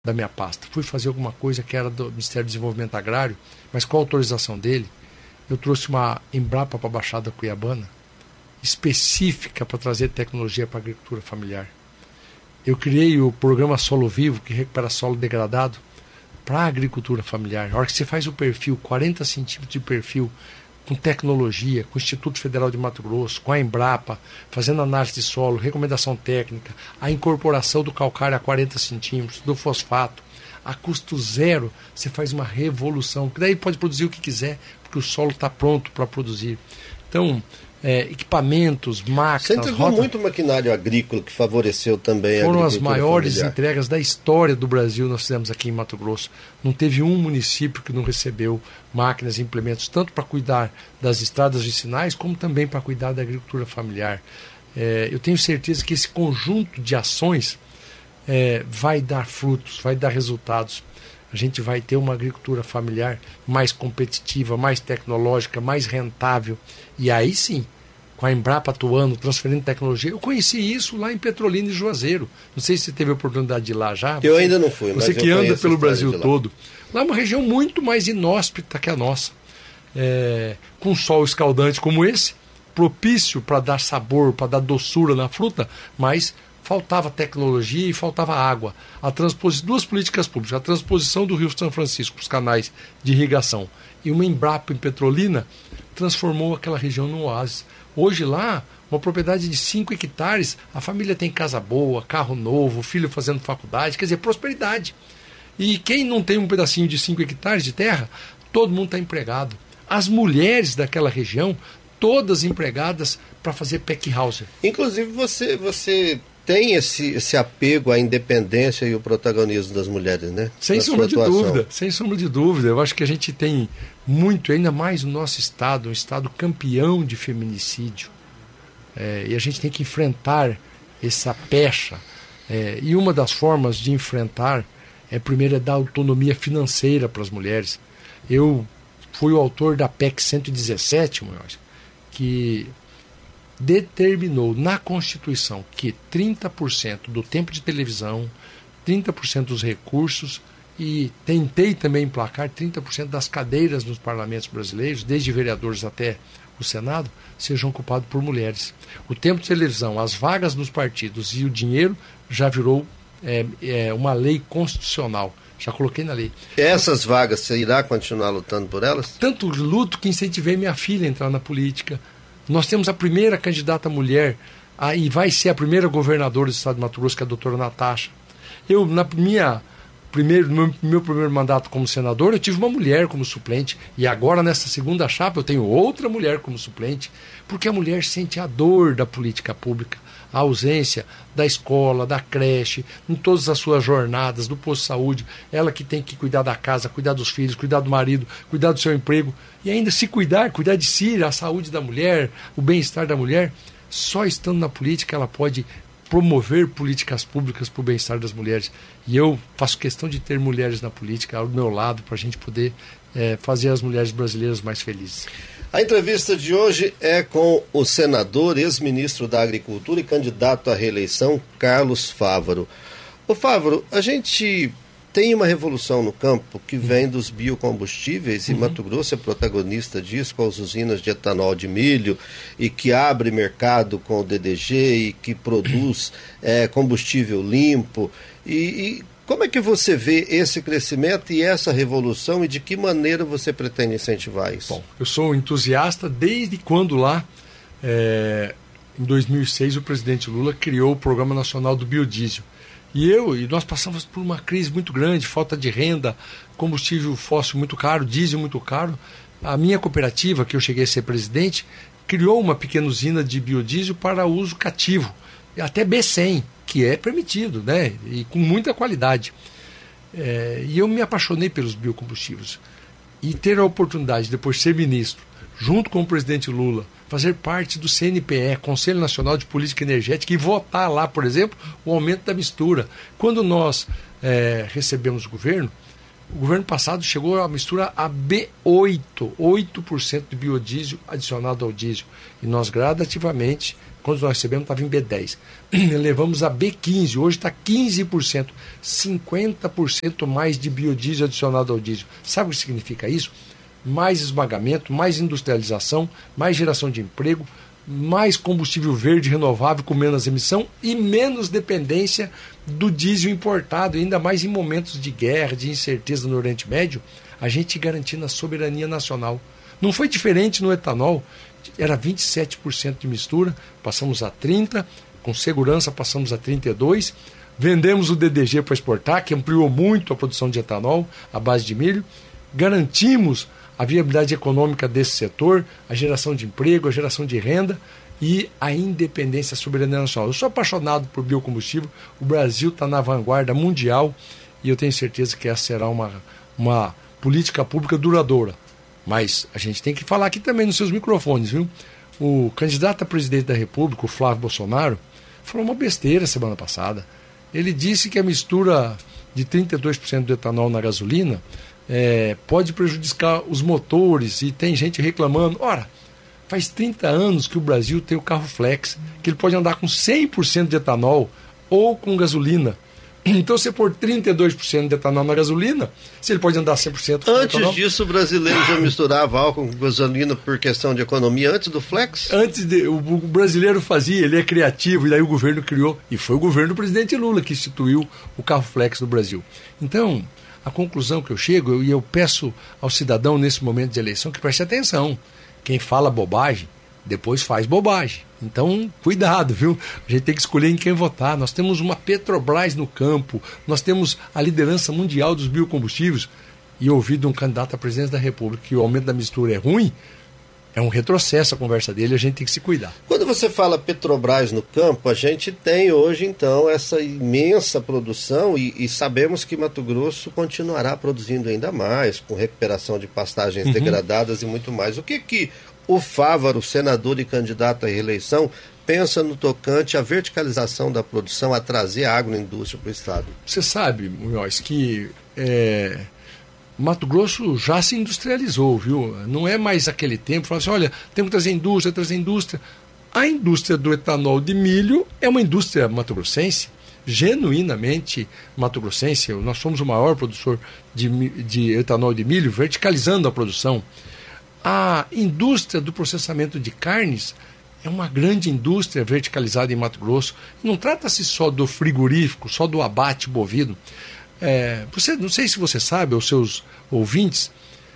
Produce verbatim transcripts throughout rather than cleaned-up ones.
da minha pasta. Fui fazer alguma coisa que era do Ministério do Desenvolvimento Agrário, mas com a autorização dele, eu trouxe uma Embrapa para a Baixada Cuiabana, específica para trazer tecnologia para a agricultura familiar. Eu criei o programa Solo Vivo, que recupera solo degradado, para a agricultura familiar. Na hora que você faz o perfil, quarenta centímetros de perfil, com tecnologia, com o Instituto Federal de Mato Grosso, com a Embrapa, fazendo análise de solo, recomendação técnica, a incorporação do calcário a quarenta centímetros, do fosfato, a custo zero, você faz uma revolução, que daí pode produzir o que quiser, porque o solo está pronto para produzir. Então, é, equipamentos, máquinas... Você entregou rota... muito maquinário agrícola que favoreceu também a Foram as maiores familiar. entregas da história do Brasil, nós fizemos aqui em Mato Grosso. Não teve um município que não recebeu máquinas e implementos, tanto para cuidar das estradas vicinais, como também para cuidar da agricultura familiar. É, eu tenho certeza que esse conjunto de ações é, vai dar frutos, vai dar resultados. A gente vai ter uma agricultura familiar mais competitiva, mais tecnológica, mais rentável. E aí sim, com a Embrapa atuando, transferindo tecnologia. Eu conheci isso lá em Petrolina e Juazeiro. Não sei se você teve a oportunidade de ir lá já. Eu você, ainda não fui. Mas você que anda pelo Brasil lá. todo. Lá é uma região muito mais inóspita que a nossa. É, com sol escaldante como esse, propício para dar sabor, para dar doçura na fruta, mas... faltava tecnologia e faltava água. A transposição, duas políticas públicas, a transposição do Rio São Francisco para os canais de irrigação e uma Embrapa em Petrolina transformou aquela região num oásis. Hoje lá, uma propriedade de cinco hectares, a família tem casa boa, carro novo, filho fazendo faculdade, quer dizer, prosperidade. E quem não tem um pedacinho de cinco hectares de terra, todo mundo está empregado. As mulheres daquela região, todas empregadas para fazer pack house. Inclusive você... você... tem esse, esse apego à independência e o protagonismo das mulheres, né? Sem Na sombra de atuação. dúvida, sem sombra de dúvida. Eu acho que a gente tem muito, ainda mais no nosso estado, um estado campeão de feminicídio. É, e a gente tem que enfrentar essa pecha. É, e uma das formas de enfrentar é, primeiro, é dar autonomia financeira para as mulheres. Eu fui o autor da P E C cento e dezessete, que... determinou na Constituição que trinta por cento do tempo de televisão, trinta por cento dos recursos e tentei também emplacar trinta por cento das cadeiras nos parlamentos brasileiros, desde vereadores até o Senado, sejam ocupados por mulheres. O tempo de televisão, as vagas nos partidos e o dinheiro já virou é, é, uma lei constitucional. Já coloquei na lei. Essas vagas, você irá continuar lutando por elas? Tanto luto que incentivei minha filha a entrar na política. Nós temos a primeira candidata mulher, a, e vai ser a primeira governadora do estado de Mato Grosso, que é a doutora Natasha. Eu, na minha, primeiro, no meu, meu primeiro mandato como senador, eu tive uma mulher como suplente, e agora, nessa segunda chapa, eu tenho outra mulher como suplente, porque a mulher sente a dor da política pública, a ausência da escola, da creche, em todas as suas jornadas, do posto de saúde, ela que tem que cuidar da casa, cuidar dos filhos, cuidar do marido, cuidar do seu emprego, e ainda se cuidar, cuidar de si, a saúde da mulher, o bem-estar da mulher. Só estando na política ela pode promover políticas públicas para o bem-estar das mulheres. E eu faço questão de ter mulheres na política ao meu lado para a gente poder é, fazer as mulheres brasileiras mais felizes. A entrevista de hoje é com o senador, ex-ministro da Agricultura e candidato à reeleição, Carlos Fávaro. Ô Fávaro, a gente tem uma revolução no campo que vem dos biocombustíveis e uhum. Mato Grosso é protagonista disso, com as usinas de etanol de milho e que abre mercado com o D D G e que produz é, combustível limpo. E, e como é que você vê esse crescimento e essa revolução e de que maneira você pretende incentivar isso? Bom, eu sou um entusiasta desde quando lá, é, em dois mil e seis, o presidente Lula criou o Programa Nacional do Biodiesel. E eu, e nós passamos por uma crise muito grande, falta de renda, combustível fóssil muito caro, diesel muito caro. A minha cooperativa, que eu cheguei a ser presidente, criou uma pequena usina de biodiesel para uso cativo, até B cem, que é permitido, né? E com muita qualidade. É, e eu me apaixonei pelos biocombustíveis. E ter a oportunidade de depois ser ministro, junto com o presidente Lula, fazer parte do C N P E, Conselho Nacional de Política Energética, e votar lá, por exemplo, o aumento da mistura. Quando nós é, recebemos o governo, O governo passado chegou a misturar a B oito, oito por cento de biodiesel adicionado ao diesel. E nós gradativamente, quando nós recebemos, estava em B dez. Levamos a B quinze, hoje está quinze por cento, cinquenta por cento mais de biodiesel adicionado ao diesel. Sabe o que significa isso? Mais esmagamento, mais industrialização, mais geração de emprego, mais combustível verde renovável com menos emissão e menos dependência do diesel importado, ainda mais em momentos de guerra, de incerteza no Oriente Médio, a gente garantindo a soberania nacional. Não foi diferente no etanol, era vinte e sete por cento de mistura, passamos a trinta por cento, com segurança passamos a trinta e dois por cento, vendemos o D D G para exportar, que ampliou muito a produção de etanol à base de milho, garantimos a viabilidade econômica desse setor, a geração de emprego, a geração de renda e a independência soberana nacional. Eu sou apaixonado por biocombustível, o Brasil está na vanguarda mundial e eu tenho certeza que essa será uma, uma política pública duradoura. Mas a gente tem que falar aqui também nos seus microfones, viu? O candidato a presidente da República, o Flávio Bolsonaro, falou uma besteira semana passada. Ele disse que a mistura de trinta e dois por cento do etanol na gasolina É, pode prejudicar os motores e tem gente reclamando. Ora, faz trinta anos que o Brasil tem o carro flex, que ele pode andar com cem por cento de etanol ou com gasolina. Então, se pôr trinta e dois por cento de etanol na gasolina, se ele pode andar cem por cento com Antes etanol... disso, o brasileiro já misturava álcool com gasolina por questão de economia, antes do flex? Antes de, o, o brasileiro fazia, ele é criativo, e daí o governo criou, e foi o governo do presidente Lula que instituiu o carro flex no Brasil. Então, a conclusão que eu chego, e eu peço ao cidadão nesse momento de eleição que preste atenção. Quem fala bobagem, depois faz bobagem. Então, cuidado, viu? A gente tem que escolher em quem votar. Nós temos uma Petrobras no campo, nós temos a liderança mundial dos biocombustíveis, e ouvir de um candidato à presidência da República que o aumento da mistura é ruim, é um retrocesso a conversa dele, a gente tem que se cuidar. Quando você fala Petrobras no campo, a gente tem hoje, então, essa imensa produção e, e sabemos que Mato Grosso continuará produzindo ainda mais, com recuperação de pastagens uhum. degradadas e muito mais. O que que o Fávaro, senador e candidato à reeleição, pensa no tocante à verticalização da produção, a trazer a agroindústria para o Estado? Você sabe, Munhoz, que... É... Mato Grosso já se industrializou, viu? Não é mais aquele tempo, fala assim, olha, temos que trazer indústria, trazer indústria. A indústria do etanol de milho é uma indústria mato-grossense, genuinamente mato-grossense. Nós somos o maior produtor de, de etanol de milho, verticalizando a produção. A indústria do processamento de carnes é uma grande indústria verticalizada em Mato Grosso. Não trata-se só do frigorífico, só do abate bovino. É, você, não sei se você sabe, os seus ouvintes,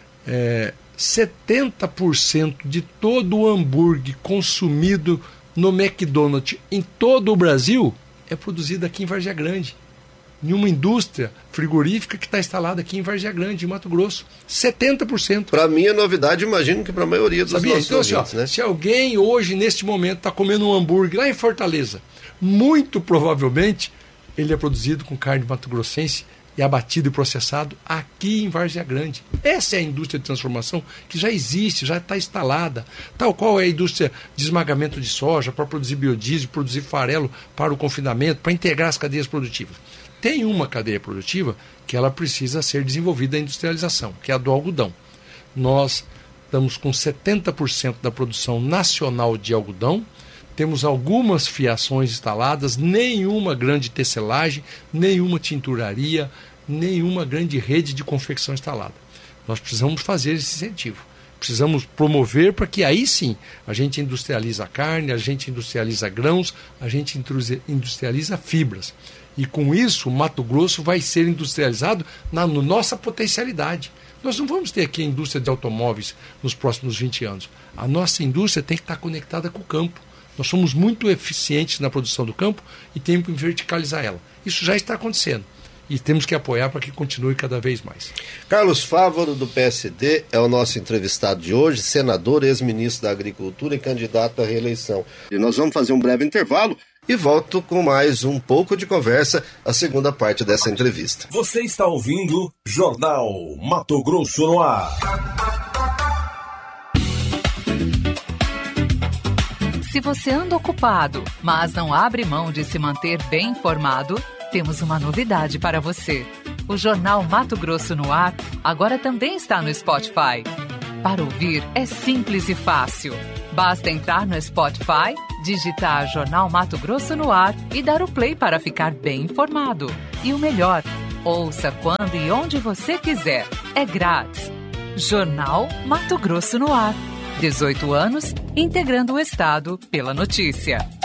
é, setenta por cento de todo o hambúrguer consumido no McDonald's em todo o Brasil é produzido aqui em Várzea Grande, em uma indústria frigorífica que está instalada aqui em Várzea Grande, em Mato Grosso. setenta por cento. Para mim é novidade, imagino que para a maioria dos Sabia? nossos então, ouvintes, assim, ó, né? Se alguém hoje, neste momento, está comendo um hambúrguer lá em Fortaleza, muito provavelmente ele é produzido com carne mato-grossense e abatido e processado aqui em Várzea Grande. Essa é a indústria de transformação que já existe, já está instalada. Tal qual é a indústria de esmagamento de soja para produzir biodiesel, produzir farelo para o confinamento, para integrar as cadeias produtivas. Tem uma cadeia produtiva que ela precisa ser desenvolvida a industrialização, que é a do algodão. Nós estamos com setenta por cento da produção nacional de algodão, temos algumas fiações instaladas, nenhuma grande tecelagem, nenhuma tinturaria, nenhuma grande rede de confecção instalada. Nós precisamos fazer esse incentivo. Precisamos promover para que aí sim a gente industrializa a carne, a gente industrializa grãos, a gente industrializa fibras. E com isso o Mato Grosso vai ser industrializado na no nossa potencialidade. Nós não vamos ter aqui a indústria de automóveis nos próximos vinte anos. A nossa indústria tem que estar conectada com o campo. Nós somos muito eficientes na produção do campo e temos que verticalizar ela. Isso já está acontecendo e temos que apoiar para que continue cada vez mais. Carlos Fávaro, do P S D, é o nosso entrevistado de hoje, senador, ex-ministro da Agricultura e candidato à reeleição. E nós vamos fazer um breve intervalo e volto com mais um pouco de conversa, a segunda parte dessa entrevista. Você está ouvindo Jornal Mato Grosso no ar. Se você anda ocupado, mas não abre mão de se manter bem informado, temos uma novidade para você. O Jornal Mato Grosso no Ar agora também está no Spotify. Para ouvir é simples e fácil. Basta entrar no Spotify, digitar Jornal Mato Grosso no Ar e dar o play para ficar bem informado. E o melhor, ouça quando e onde você quiser. É grátis. Jornal Mato Grosso no Ar. dezoito anos, integrando o Estado pela notícia.